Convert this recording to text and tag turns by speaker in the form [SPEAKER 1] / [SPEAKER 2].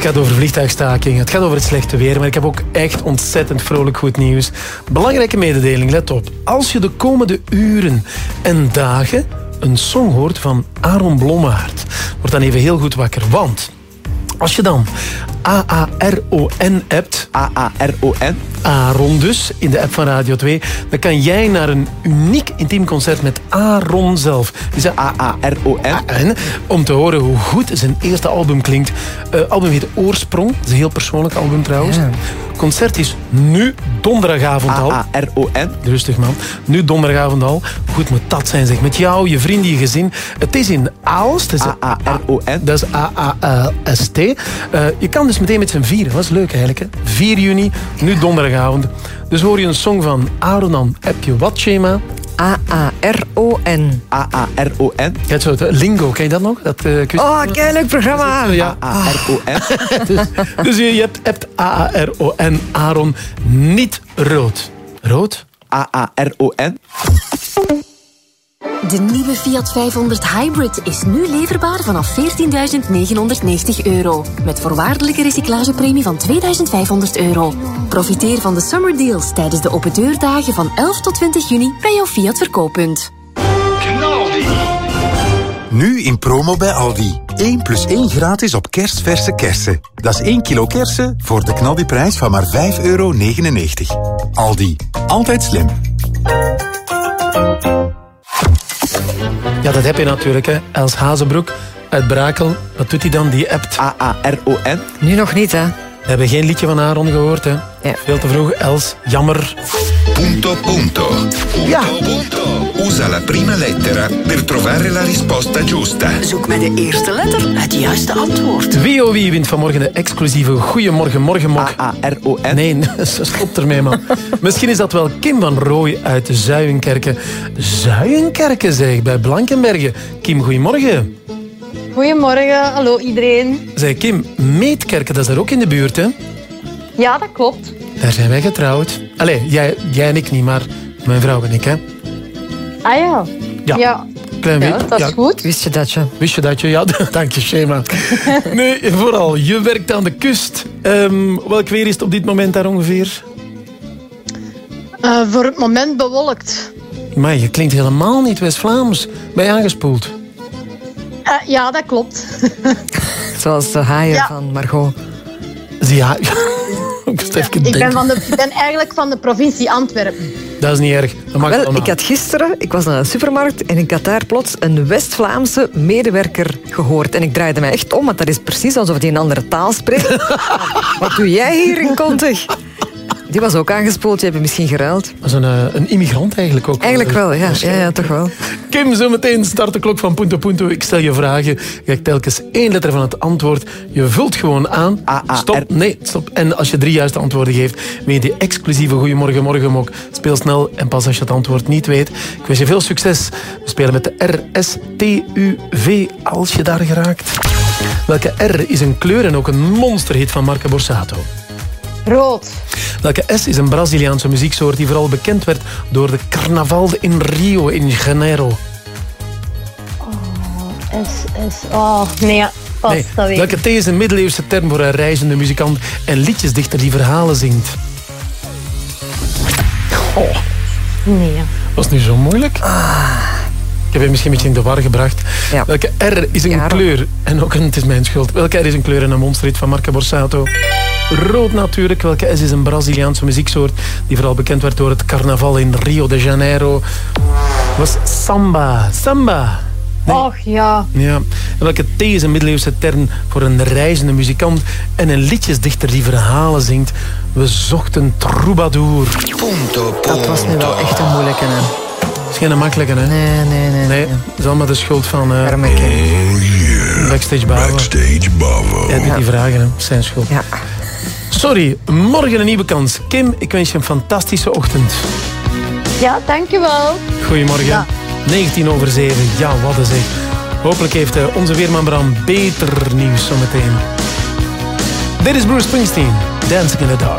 [SPEAKER 1] gaat over vliegtuigstaking, het gaat over het slechte weer, maar ik heb ook echt ontzettend vrolijk goed nieuws. Belangrijke mededeling, let op. Als je de komende uren en dagen een song hoort van Aaron Blommaert, word dan even heel goed wakker, want als je dan AARON hebt,
[SPEAKER 2] AARON,
[SPEAKER 1] Aaron dus, in de app van Radio 2, dan kan jij naar een uniek intiem concert met Aaron zelf. Dus AARON, om te horen hoe goed zijn eerste album klinkt. Het album heet Oorsprong, dat is een heel persoonlijk album trouwens. Ja. Concert is nu donderdagavond al.
[SPEAKER 2] AARON.
[SPEAKER 1] Rustig man. Nu donderdagavond al. Hoe goed moet dat zijn zeg. Met jou, je vrienden, je gezin. Het is in Aalst.
[SPEAKER 2] AARON.
[SPEAKER 1] Dat is AAST. Je kan dus meteen met z'n vieren. Dat is leuk eigenlijk. Hè? 4 juni, nu donderdagavond. Dus hoor je een song van Aaron, dan heb je wat schema?
[SPEAKER 3] AARON.
[SPEAKER 2] AARON.
[SPEAKER 1] Ja, zo, lingo, ken je dat nog? Dat,
[SPEAKER 3] kei leuk programma.
[SPEAKER 1] Ja.
[SPEAKER 2] AARON.
[SPEAKER 1] Dus je hebt AARON, Aaron, niet rood. Rood?
[SPEAKER 2] AARON.
[SPEAKER 4] De nieuwe Fiat 500 Hybrid is nu leverbaar vanaf €14.990. Met voorwaardelijke recyclagepremie van €2.500. Profiteer van de summer deals tijdens de open deurdagen van 11 tot 20 juni bij jouw Fiat verkooppunt.
[SPEAKER 5] Nu in promo bij Aldi. 1+1 gratis op kerstverse kersen. Dat is 1 kilo kersen voor de knaldiprijs van maar €5,99. Aldi. Altijd slim.
[SPEAKER 1] Ja, dat heb je natuurlijk, hè. Els Hazebroek uit Brakel. Wat doet hij dan? Die appt.
[SPEAKER 2] AARON.
[SPEAKER 3] Nu nog niet, hè?
[SPEAKER 1] We hebben geen liedje van Aaron gehoord, hè.
[SPEAKER 3] Ja.
[SPEAKER 1] Veel te vroeg. Els, jammer.
[SPEAKER 6] Punto.
[SPEAKER 1] Ja.
[SPEAKER 6] Usa la prima lettera per trovare la risposta giusta.
[SPEAKER 7] Zoek met de eerste letter het juiste antwoord.
[SPEAKER 1] Wie wint vanmorgen de exclusieve Goeiemorgen Morgenmok?
[SPEAKER 2] AARON.
[SPEAKER 1] Nee, stop ermee, man. Misschien is dat wel Kim van Rooij uit Zuijenkerken. Zuijenkerken, zeg, bij Blankenbergen. Kim, goeiemorgen.
[SPEAKER 8] Goedemorgen, hallo iedereen.
[SPEAKER 1] Zeg, Kim, Meetkerken, dat is daar ook in de buurt, hè?
[SPEAKER 8] Ja, dat klopt.
[SPEAKER 1] Daar zijn wij getrouwd. Allee, jij en ik niet, maar mijn vrouw en ik, hè?
[SPEAKER 8] Ah ja.
[SPEAKER 1] Ja. Klein
[SPEAKER 8] Ja,
[SPEAKER 1] beetje.
[SPEAKER 8] dat is goed.
[SPEAKER 3] Wist je dat, je?
[SPEAKER 1] Wist je dat je? Ja, dank je, Shema. Nee, vooral, je werkt aan de kust. Welk weer is het op dit moment daar ongeveer?
[SPEAKER 8] Voor het moment bewolkt.
[SPEAKER 1] Maar je klinkt helemaal niet West-Vlaams. Ben je aangespoeld?
[SPEAKER 8] Ja, dat klopt.
[SPEAKER 3] Zoals de haaien van Margot.
[SPEAKER 1] Ja. Ik
[SPEAKER 8] ben eigenlijk van de provincie Antwerpen.
[SPEAKER 1] Dat is niet erg. Dat mag
[SPEAKER 3] Wel, ik was naar de supermarkt en ik had daar plots een West-Vlaamse medewerker gehoord. En ik draaide mij echt om, want dat is precies alsof hij een andere taal spreekt. Wat doe jij hier in Kontig? Die was ook aangespoeld, je hebt misschien geruild.
[SPEAKER 1] Dat is een immigrant eigenlijk ook.
[SPEAKER 3] Eigenlijk wel, ja, toch wel.
[SPEAKER 1] Kim, zometeen start de klok van Punto Punto. Ik stel je vragen. Je krijgt telkens 1 letter van het antwoord. Je vult gewoon aan. Stop. En als je 3 juiste antwoorden geeft, win je die exclusieve Goeiemorgen Morgenmok. Speel snel en pas als je het antwoord niet weet. Ik wens je veel succes. We spelen met de RSTUV als je daar geraakt. Welke R is een kleur en ook een monsterhit van Marco Borsato?
[SPEAKER 8] Rood.
[SPEAKER 1] Welke S is een Braziliaanse muzieksoort die vooral bekend werd door de Carnaval in Rio in Janeiro?
[SPEAKER 8] Nee, pas,
[SPEAKER 1] Nee.
[SPEAKER 8] dat weet
[SPEAKER 1] Welke
[SPEAKER 8] ik.
[SPEAKER 1] T is een middeleeuwse term voor een reizende muzikant en liedjesdichter die verhalen zingt? Oh,
[SPEAKER 8] Nee.
[SPEAKER 1] was het nu zo moeilijk? Ik heb je misschien een beetje in de war gebracht.
[SPEAKER 3] Ja.
[SPEAKER 1] Welke R is een kleur en ook het is mijn schuld. Welke R is een kleur en een monsterhit van Marco Borsato? Rood natuurlijk. Welke S is een Braziliaanse muzieksoort die vooral bekend werd door het carnaval in Rio de Janeiro? Was samba. Samba. Nee.
[SPEAKER 8] Och ja.
[SPEAKER 1] Ja. En welke T is een middeleeuwse term voor een reizende muzikant en een liedjesdichter die verhalen zingt? We zochten troubadour.
[SPEAKER 3] Dat was nu wel echt een moeilijke, hè?
[SPEAKER 1] Dat is geen makkelijke, hè?
[SPEAKER 3] Nee.
[SPEAKER 1] Dat is allemaal de schuld van
[SPEAKER 3] Armeke.
[SPEAKER 1] Backstage Bavo. Ja, die vragen, hè. Zijn schuld.
[SPEAKER 3] Ja.
[SPEAKER 1] Sorry, morgen een nieuwe kans. Kim, ik wens je een fantastische ochtend.
[SPEAKER 8] Ja, dankjewel.
[SPEAKER 1] Goedemorgen.
[SPEAKER 8] Ja.
[SPEAKER 1] 7:19. Ja, wat een zeg. Hopelijk heeft onze weerman Bram beter nieuws zometeen. Dit is Bruce Springsteen, Dancing in the Dark.